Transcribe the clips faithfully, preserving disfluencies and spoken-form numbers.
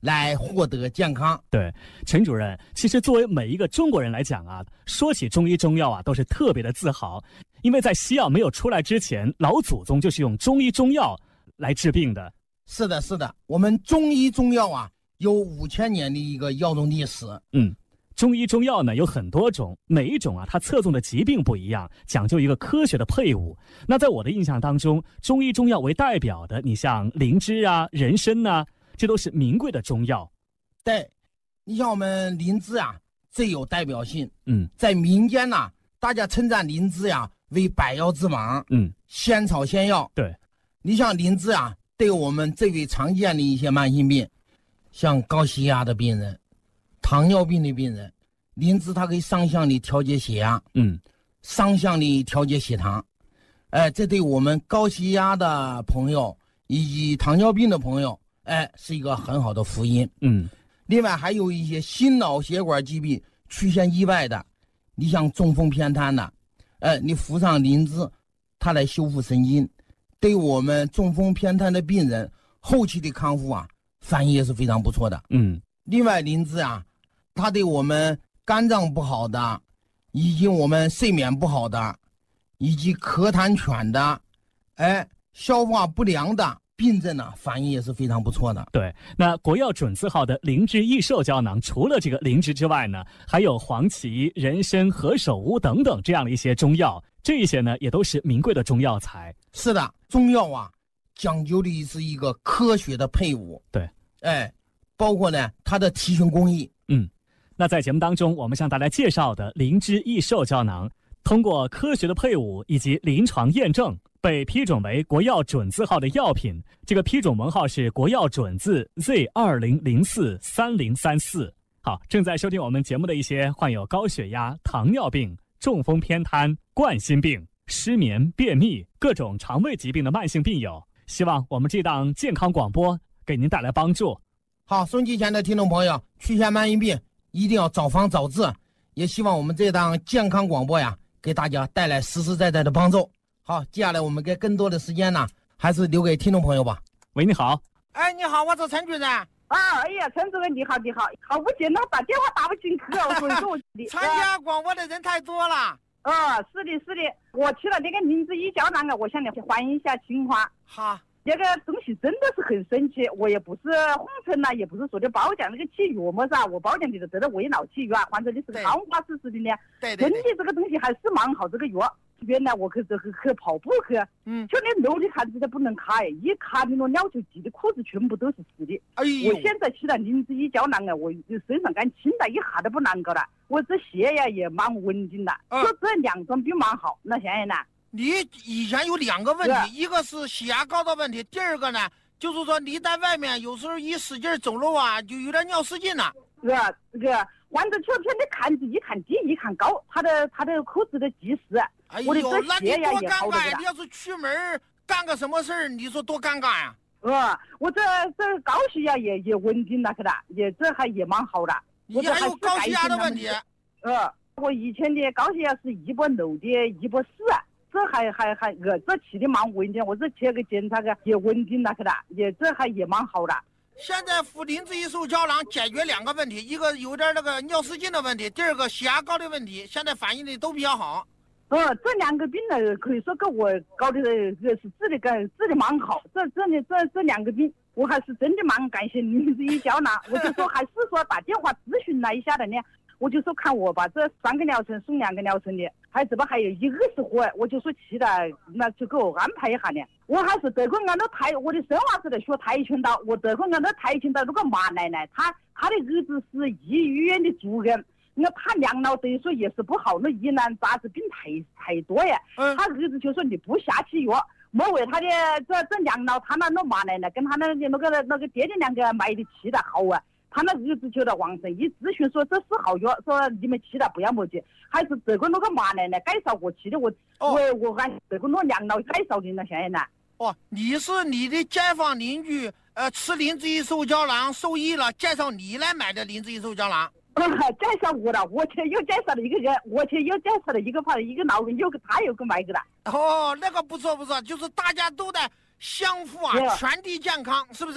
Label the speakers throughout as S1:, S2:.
S1: 来获得健康。
S2: 对，陈主任，其实作为每一个中国人来讲啊，说起中医中药啊，都是特别的自豪，因为在西药没有出来之前，老祖宗就是用中医中药来治病的。
S1: 是的，是的，我们中医中药啊，有五千年的一个药用历史。
S2: 嗯，中医中药呢有很多种，每一种啊它侧重的疾病不一样，讲究一个科学的配伍。那在我的印象当中，中医中药为代表的，你像灵芝啊、人参啊，这都是名贵的中药。
S1: 对，你像我们灵芝啊，最有代表性。
S2: 嗯，
S1: 在民间呐、啊，大家称赞灵芝呀为百药之王。
S2: 嗯，
S1: 仙草仙药。
S2: 对，
S1: 你像灵芝啊，对我们最为常见的一些慢性病，像高血压的病人、糖尿病的病人，灵芝它可以上向的调节血压，
S2: 嗯，
S1: 上向的调节血糖。哎，这对我们高血压的朋友以及糖尿病的朋友，哎，是一个很好的福音。
S2: 嗯，
S1: 另外还有一些心脑血管疾病出现意外的，你像中风偏瘫的，哎，你服上灵芝，它来修复神经，对我们中风偏瘫的病人后期的康复啊，反应也是非常不错的。
S2: 嗯，
S1: 另外灵芝啊，它对我们肝脏不好的，以及我们睡眠不好的，以及咳痰喘的，哎，消化不良的病症呢、啊，反应也是非常不错的。
S2: 对，那国药准字号的灵芝益寿胶囊，除了这个灵芝之外呢，还有黄芪、人参、何首乌等等这样的一些中药，这一些呢也都是名贵的中药材。
S1: 是的，中药啊，讲究的是一个科学的配伍。
S2: 对，
S1: 哎，包括呢它的提纯工艺。
S2: 嗯，那在节目当中，我们向大家介绍的灵芝益寿胶囊，通过科学的配伍以及临床验证，被批准为国药准字号的药品。这个批准文号是国药准字 Z 二零零四三零三四。好，正在收听我们节目的一些患有高血压、糖尿病、中风偏瘫、冠心病、失眠、便秘、各种肠胃疾病的慢性病友，希望我们这档健康广播给您带来帮助。
S1: 好，收音机前的听众朋友，去现慢性病一定要早防早治，也希望我们这档健康广播呀，给大家带来实实在在的帮助。好，接下来我们给更多的时间呢，还是留给听众朋友吧。
S2: 喂，你好。
S1: 哎，你好，我是陈主任。
S3: 啊，哎呀，陈主任你好，你好，好不见了，打电话打不进去啊，所以说我
S1: 参加广播的人太多了。
S3: 啊，是的，是的，我去了那个灵芝益胶囊啊，我向你反映一下情况。
S1: 好，
S3: 这个东西真的是很神奇，我也不是红尘呐，也不是说的褒奖那个起药么噻，我褒奖的是得了胃脑起药，患者的是个汤化事实的呢。
S1: 对对对，
S3: 真的这个东西还是蛮好，这个药。原来我去这个去跑步去，嗯，就那路的看着都不能卡，一卡的那鸟就系的裤子全部都是湿的。哎呦！我现在吃了灵芝益胶囊啊，我身上感轻了，一下都不难搞了。我这血压也蛮稳定的，就、嗯、这两种病蛮好。那现在呢？
S1: 你以前有两个问题，一个是血压高的问题，第二个呢，就是说你在外面有时候一使劲走路啊，就有点尿失禁了。
S3: 这个这个，患者全天的看着一看低一看高，他的他的裤子的计时。
S1: 哎呦，那你多尴尬呀！你要是出门干个什么事儿，你说多尴尬呀？
S3: 呃，我这这高血压也也稳定了，去了，也这还也蛮好的。
S1: 你还有高血压的问题？
S3: 呃，我以前的高血压是一百六的一百四，这还还还呃，这起的蛮稳定。我这切个检查个也稳定了，去了，也这还也蛮好的。
S1: 现在服灵芝益寿胶囊解决两个问题，一个有点那个尿失禁的问题，第二个血压高的问题，现在反应的都比较好。
S3: 呃，这两个病呢，可以说给我搞的是治的个治的蛮好。这这这这两个病，我还是真的蛮感谢灵芝益胶囊。我就说还是说打电话咨询了一下的呢，我就说看我把这三个疗程送两个疗程的，还这不还有一个是活，我就说去了，那就给我安排一下呢。我还是得过俺的跆，我的孙娃子在学跆拳道，我得过俺的跆拳道那个马奶奶，她她的儿子是医院的主任。那他养老等于说也是不好，那疑难杂症病太太多呀。嗯，他儿子就说你不下起药，莫为他的这这养老，他那那马奶奶跟他那那个那个爹爹两个买的起的好啊。他那儿子觉得旺盛，一咨询说这是好药，说你们起了不要墨迹，还是这个那个马奶奶介绍过去的，我、哦、我我按这个那养老介绍的呢，现在呢。
S1: 哦，你是你的街坊邻居，呃，吃灵芝益寿胶囊受益了，介绍你来买的灵芝益寿胶囊。
S3: 呃，介绍我了，我去又介绍了一个人，我去又介绍了一个朋友，一个老人，又给他又给买个了。
S1: 哦，那个不错不错，就是大家都在相互啊，传递健康，是不是啊？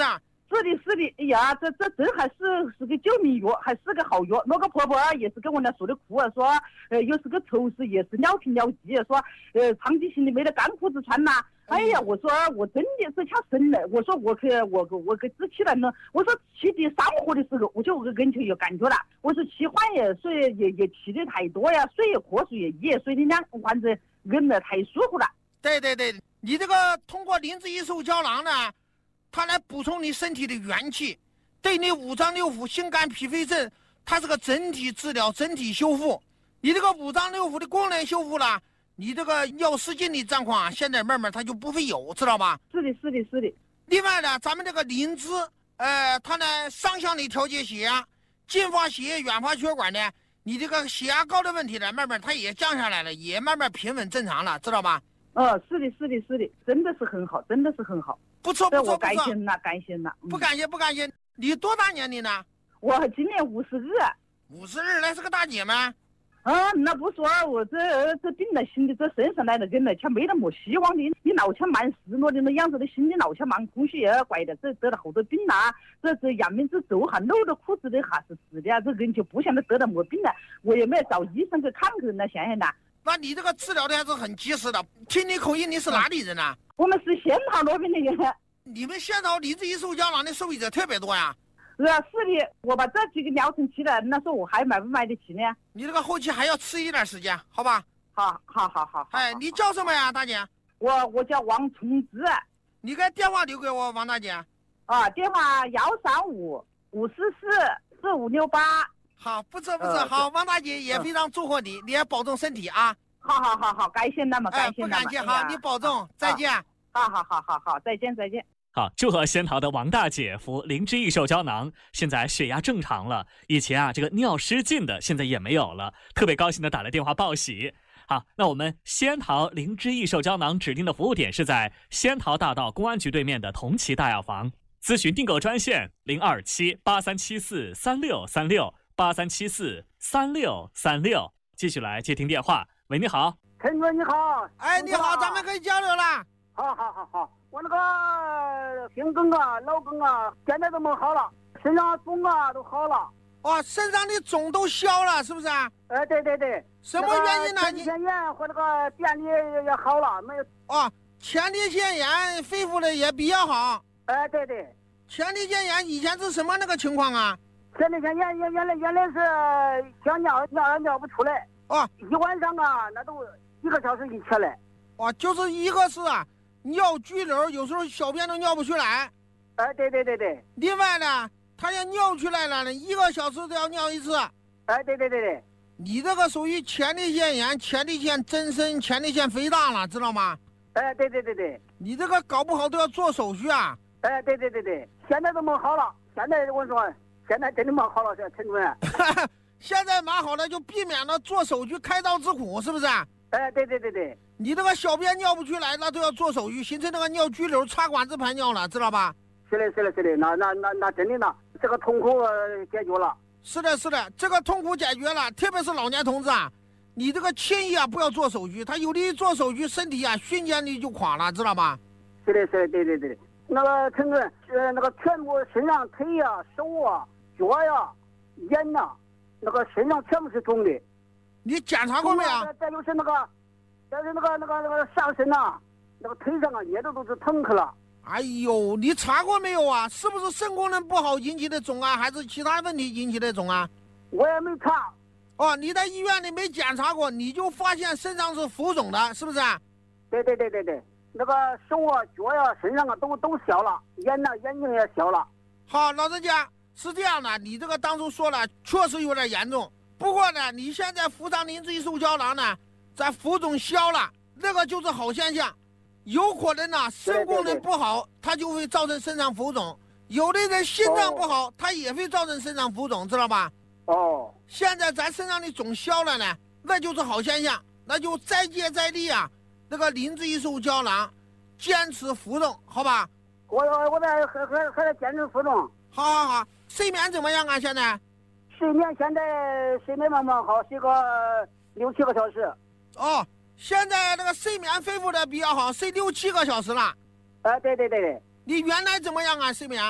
S3: 是的，是的，哎呀，这这这还是是个救命药，还是个好药。那个婆婆也是跟我那说的苦啊，说呃又是个丑事，也是尿频尿急，说呃长期心里没得干裤子穿呐、啊。哎呀，我说我真的是掐生了，我说我可我我给治起来呢。我说气的上火的时候，我就跟就有感觉了。我说气缓也水也也气的太多呀，水也渴水也也水的两丸子忍的太舒服了。
S4: 对对对，你这个通过灵芝益寿胶囊呢，它来补充你身体的元气，对你五脏六腑、心肝脾肺肾，它是个整体治疗、整体修复。你这个五脏六腑的功能修复了。你这个尿失禁的状况啊，现在慢慢它就不会有，知道吧？
S3: 是的，是的，是的。
S4: 另外呢，咱们这个灵芝，呃，它呢上向的调节血压，近发血液、远发血管呢，你这个血压高的问题呢，慢慢它也降下来了，也慢慢平稳正常了，知道吧？
S3: 哦，是的，是的，是的，真的是很好，真的是很好。
S4: 不错不错不错。
S3: 我感谢了，感谢了。
S4: 不感谢不感谢。你多大年龄呢？
S3: 我今年五十二。
S4: 五十二，那是个大姐吗？
S3: 啊，那不说我这这病了，心里这身上来了，跟了，却没得么希望的。你老却蛮失落的那样子的，心里老却蛮空虚也怪的。这得了好多病啦、啊，这这阳明这走还露着裤子的还是死的啊！这人就不晓得得了么病了，我也没有找医生去看看那想想的。
S4: 那你这个治疗的还是很及时的。听你口音，你是哪里人啊？
S3: 我们是仙桃那边的人。
S4: 你们仙桃灵芝益寿胶囊的受益者特别多呀。
S3: 是啊，是的，我把这几个疗程起来，那时候我还买不买得起呢？
S4: 你这个后期还要吃一点时间，好吧？
S3: 好，好，好，好。
S4: 哎，你叫什么呀，大姐？
S3: 我我叫王崇芝。
S4: 你给电话留给我，王大姐。
S3: 啊，电话幺三五五四四四五六八。
S4: 好，不错不错，呃、好，王大姐也非常祝贺你，你也保重身体啊。
S3: 好好好好，感谢那么，感谢那么。
S4: 哎，不感谢，好，你保重，再见。
S3: 好好好好好，再见再见。
S2: 好，祝贺仙桃的王大姐服灵芝益寿胶囊，现在血压正常了。以前啊，这个尿失禁的现在也没有了，特别高兴的打了电话报喜。好，那我们仙桃灵芝益寿胶囊指定的服务点是在仙桃大道公安局对面的同齐大药房，咨询订购专线零二七八三七四三六三六八三七四三六三六。继续来接听电话，喂，你好，
S5: 陈哥你好，
S4: 哎，你好，咱们可以交流了。
S5: 好好好好。我那个心梗啊、脑梗啊，现在都没好了，身上肿啊都好了。
S4: 哦，身上的肿都消了，是不是啊？
S5: 哎，对对对。
S4: 什么原因呢？
S5: 前列腺炎和那个便秘也好了，没有。
S4: 哦，前列腺炎恢复的也比较好。
S5: 哎，对对。
S4: 前列腺炎以前是什么那个情况啊？
S5: 前列腺炎原原来原来是想尿尿尿不出来。
S4: 哦，
S5: 一晚上啊，那都一个小时一起来。
S4: 哦，就是一个是啊。尿拘留，有时候小便都尿不出来。
S5: 哎，对对对对。
S4: 另外呢，他要尿出来了呢，一个小时都要尿一次。
S5: 哎，对对对对。
S4: 你这个属于前列腺炎、前列腺增生、前列腺肥大了，知道吗？
S5: 哎，对对对对。
S4: 你这个搞不好都要做手续啊。
S5: 哎，对对对对，现在都没好了。现在我说，现在真的没好了，这陈主任。
S4: 现在蛮好了，就避免了做手续开刀之苦，是不是？
S5: 哎，对对对对。
S4: 你这个小便尿不出来，那都要做手续，形成那个尿拘留、插管子排尿了，知道吧？
S5: 是的，是的，是的，那那那那真的呢，这个痛苦解决了。
S4: 是的，是的，这个痛苦解决了，特别是老年同志啊，你这个轻易啊不要做手续，他有的一做手续，身体啊瞬间的就垮了，知道吧？
S5: 是的，是的，对对对。那个陈主任，呃，那个全部身上腿呀、手啊、脚呀、眼呐，那个身上全部是肿的。
S4: 你检查过没有？
S5: 再就是那个。但是那个那个那个上身呐、啊，那个腿上啊，也都都是疼去了。
S4: 哎呦，你查过没有啊？是不是肾功能不好引起的肿啊，还是其他问题引起的肿啊？
S5: 我也没查。
S4: 哦，你在医院里没检查过，你就发现身上是浮肿的，是不是？
S5: 对对对对对，那个手啊、脚呀、身上啊都都消了，眼呐、眼睛也消了。
S4: 好，老人家是这样的，你这个当初说了，确实有点严重。不过呢，你现在服上灵芝益寿胶囊呢。在浮肿消了，那个就是好现象。有可能呢、啊，肾功能不好，它就会造成身上浮肿；有的人心脏不好，它也会造成身上浮肿，知道吧？
S5: 哦。
S4: 现在咱身上的肿消了呢，那就是好现象，那就再接再厉啊！那个灵芝益寿胶囊，坚持服用，好吧？
S5: 我我在还还还在坚持服用。
S4: 好好好，睡眠怎么样啊？现在？
S5: 睡眠现在睡眠慢慢好，睡个六七个小时。
S4: 哦，现在那个睡眠恢复的比较好，睡六七个小时了。
S5: 哎，对对对对。
S4: 你原来怎么样啊？睡眠？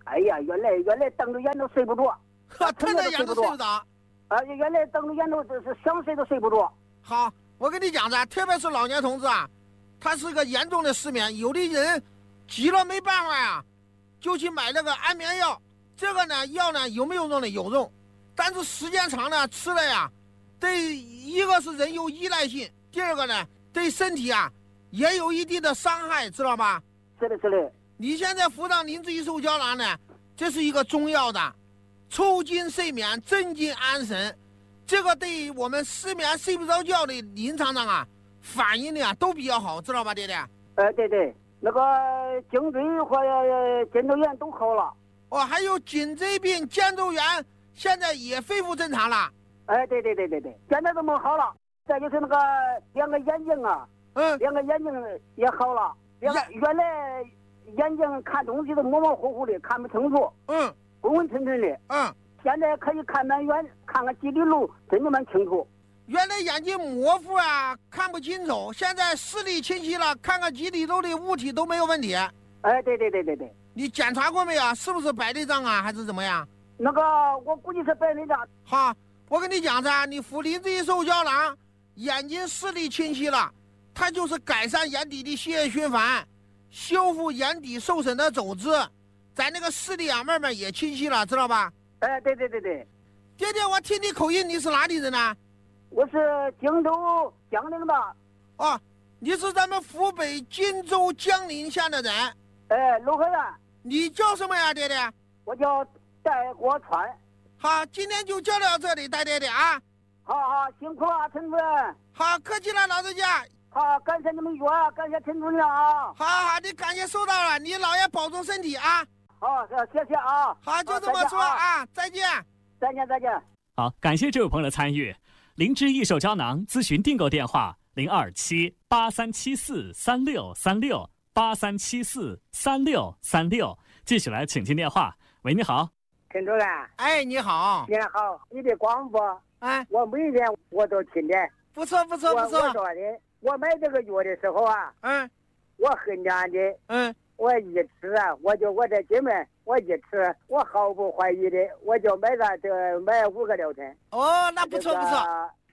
S5: 哎呀，原来原来瞪着眼都睡不着，
S4: 瞪着眼都睡不着。
S5: 啊，原来瞪着眼都是想睡都睡不着。
S4: 好，我跟你讲噻，特别是老年同志啊，他是个严重的失眠，有的人急了没办法呀，就去买那个安眠药。这个呢，药呢有没有用呢？有用，但是时间长了吃了呀，对一个是人有依赖性，第二个呢对身体啊也有一定的伤害，知道吧？
S5: 是的，是的。
S4: 你现在服上灵芝益寿胶囊呢，这是一个中药的，促进睡眠，镇静安神。这个对我们失眠睡不着觉的临床上啊，反应的啊都比较好，知道吧，爹爹？
S5: 呃，对对，那个颈椎和肩周炎都好了。
S4: 哦，还有颈椎病、肩周炎，现在也恢复正常了。
S5: 哎，对对对对对，现在都没好了。再就是那个两个眼睛啊，
S4: 嗯，
S5: 两个眼睛也好了。两个原来眼睛看东西都模模糊糊的，看不清楚，
S4: 嗯，
S5: 昏昏沉沉的，
S4: 嗯。
S5: 现在可以看蛮远，看看几里路，真的蛮清楚。
S4: 原来眼睛模糊啊，看不清楚，现在视力清晰了，看看几里路的物体都没有问题。
S5: 哎，对对对对对。
S4: 你检查过没有？是不是白内障啊，还是怎么样？
S5: 那个我估计是白内障。
S4: 好，我跟你讲噻，你服灵芝益寿胶囊，眼睛视力清晰了，它就是改善眼底的血液循环，修复眼底受损的组织，咱那个视力啊慢慢也清晰了，知道吧？
S5: 哎，对对对对。
S4: 爹爹，我听你口音，你是哪里人呢？
S5: 我是荆州江陵的。
S4: 哦，你是咱们湖北荆州江陵县的人。
S5: 哎，泸河源。
S4: 你叫什么呀，爹爹？
S5: 我叫戴国川。
S4: 好，今天就交到这里，戴爹爹啊。
S5: 好好，辛苦了，陈主任。
S4: 好，客气了，老人家。
S5: 好，感谢你们约，感谢陈主任啊。
S4: 好好好，你感谢收到了，你老爷保重身体啊。
S5: 好，谢谢啊。
S4: 好，就这么说啊，再见。
S5: 再见，再见。
S2: 好，感谢这位朋友的参与。灵芝益寿胶囊咨询订购电话：零二七八三七四三六三六八三七四三六三六。继续来，请进电话。喂，你好，
S5: 陈主任。
S4: 哎，你好。
S5: 你好，你的广播，
S4: 哎，
S5: 我每天我都听的。
S4: 不错，不错，不错。
S5: 我我说的，我买这个药的时候啊，
S4: 嗯，
S5: 我很讲的，
S4: 嗯。
S5: 我一吃啊，我就我在进门，我一吃，我毫不怀疑的，我就买了这买五个疗程。
S4: 哦，那不错不错。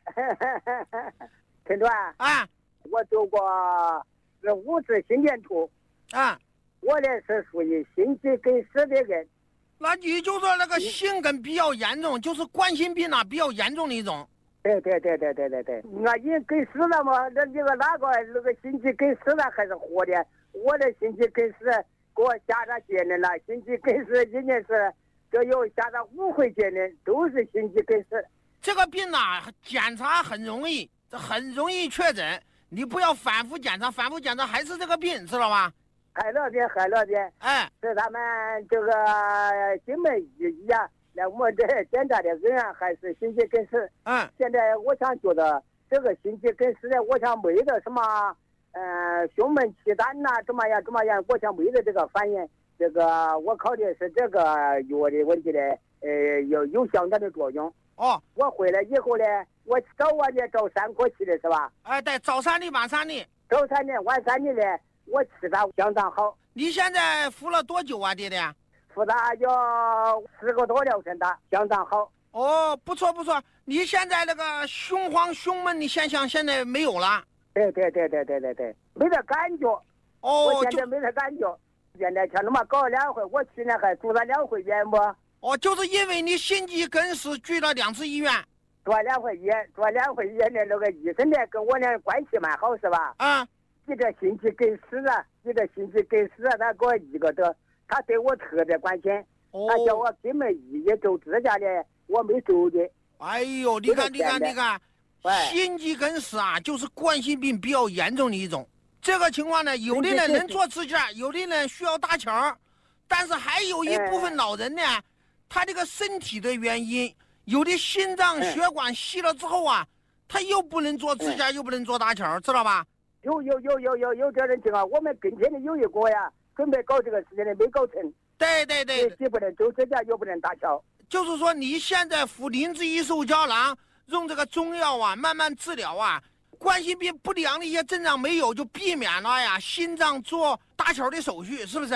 S5: 陈主任
S4: 啊，
S5: 我做过是五次心电图
S4: 啊，
S5: 我呢是属于心肌梗死的人。
S4: 那你就说那个心梗比较严重，就是冠心病啊比较严重的一种。
S5: 对对对对对对对，我已经梗死了嘛，那这个哪个那个心肌梗死了还是活的？我的心肌梗死给我下上结论了，心肌梗死已经是这有下上五回结论，都是心肌梗死。
S4: 这个病啊，检查很容易，很容易确诊。你不要反复检查，反复检查还是这个病，知道吧？
S5: 海乐边，海乐边，
S4: 哎，
S5: 是他们这个金门医医啊，那我们这检查的人啊还是心肌梗死。
S4: 嗯，
S5: 现在我想觉得这个心肌梗死的，我想没得什么。呃，胸闷气短呐，怎么样怎么样？我想没得这个反应，这个我考的是这个药的问题呢，呃，有有相当的作用。
S4: 哦，
S5: 我回来以后呢，我早晚的找三颗气的是吧？
S4: 哎，对，早三粒晚三粒。
S5: 早三粒晚三粒呢，我吃它相当好。
S4: 你现在服了多久啊，爹爹？
S5: 服它要四个多疗程的，相当好。
S4: 哦，不错不错。你现在那个胸慌胸闷的现象现在没有了。
S5: 对对对对对对对，没得感觉。
S4: 哦，
S5: 我现在没得感觉。现在像他妈搞了两回，我去年还住了两回院不？
S4: 哦，就是因为你心肌梗死住了两次医院。
S5: 住两回医院，住两回医院的那个医生呢，跟我俩关系蛮好，是吧？
S4: 啊。
S5: 你这心肌梗死了，你这心肌梗死了，他给我一个的，他对我特别关心。
S4: 哦。
S5: 他叫我金门医院做指甲的，我没走的。
S4: 哎呦，你看，你看，你看。心肌梗死啊，就是冠心病比较严重的一种。这个情况呢，有的人能做支架，有的人需要搭桥，但是还有一部分老人呢，他这个身体的原因，有的心脏血管细了之后啊，他又不能做支架，又不能做搭桥，知道吧？
S5: 有有有有有有这人情况，我们跟前的有一个呀，准备搞这个事情的没搞成。
S4: 对对对，
S5: 既不能做支架，又不能搭桥。
S4: 就是说，你现在服灵芝益寿胶囊。用这个中药啊，慢慢治疗啊，冠心病不良的一些症状没有，就避免了呀心脏做搭桥的手续，是不是？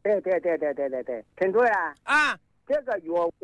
S5: 对对对对对对对，陈主任
S4: 啊，
S5: 这个药